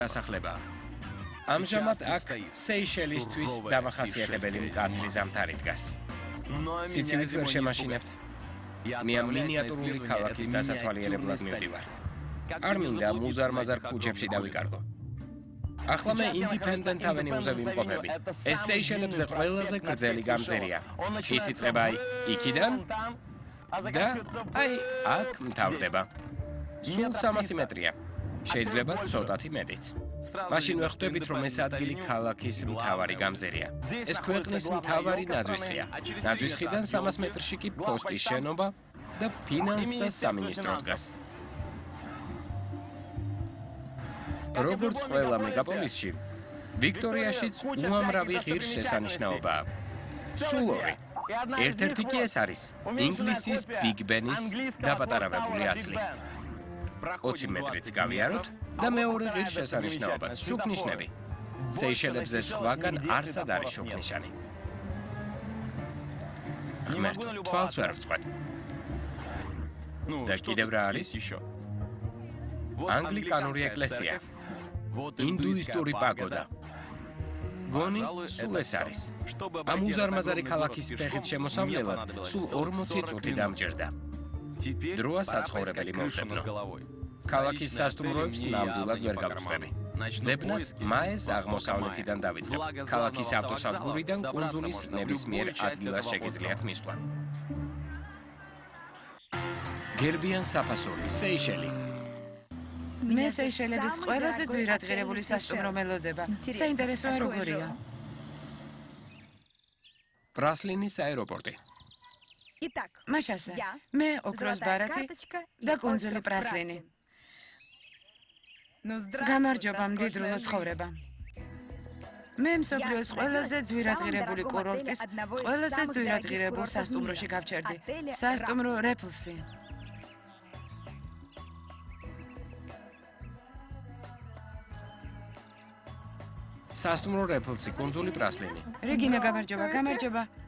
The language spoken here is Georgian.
დასახლება. ამჟამად აქ სეიშელისთვის დამახასიათებელი მკაცრი ზამთარი დგას. სიცივით ვერ შემაშინებთ. მე ამ მინიატურული ქალაქის დასათვალიერებლად მივდივარ. არ მინდა მუზარ-მაზარ ქუჩებში დავიკარგო. ახლა მე ინდიპენდენტ ავენიუზე ვიმყოფები. ეს სეიშელებზე ყველაზე გრძელი გამზერია. ის იწყება იქიდან და აი აქ მთავრდება. სულ 300 მეტრია. შეიძლება ცოტათი მეტიც. მაშინ ვხვდებით, რომ ეს ადგილი ქალაქის მთავარი გამზერია. ეს ქვეყნის მთავარი ნაძვისხია. ნაძვისხიდან 300 მეტრში კი პოსტის შენობა და ფინანსთა სამინისტრო დგას. როგორც ყველა მეგაპოლისში, ვიქტორიაშიც უამრავი ღირსშესანიშნაობაა. სულ ორი. ერთ-ერთი კი ეს არის ინგლისის ბიგ ბენის დაპატარავებული ასლი. 20 მეტრიც გავიაროთ და მეორე ღირსშესანიშნაობაც შუქნიშნები. სეიშელებზე სხვაგან არსად არის შუქნიშანი. ღმერთო, თვალს ვერ ვწყვეტ. და კიდევ რა არის? ანგლიკანური ეკლესია. ინდუისტური პაგოდა. გონი სულ ეს არის. ამ უზარმაზარი ქალაქის ფეხით შემოსავლელად სულ 40 წუთი დამჭირდა. დროა საცხოვრებელი მომხებნო. ქალაქის სასტუმროებს ნამდვილად ვერ გავწვევი. ძებნას მაეს აღმოსავლეთიდან დავიწყებ. ქალაქის ავტოსადგურიდან კუნძულის ნებისმიერ ადგილას შეგიძლიათ მისვლა. გერბიან საფასური, სეიშელი. მე სეიშელების ყველაზე ძვირადღირებული სასტუმრო მელოდება. საინტერესოა როგორია. პრასლინის აეროპორტი. მაშასა, მე ოქროს ბარათი და კუნძული პრასლინი. გამარჯობა, მდიდრულო ცხოვრება. მე მსოფლიოს ყველაზე ძვირადღირებული კურორტის, ყველაზე ძვირადღირებულ სასტუმროში გავჩერდი. სასტუმრო რეპლსი. სასტუმრო რეპლსი, კუნძული პრასლინი. რეგინა, გამარჯობა.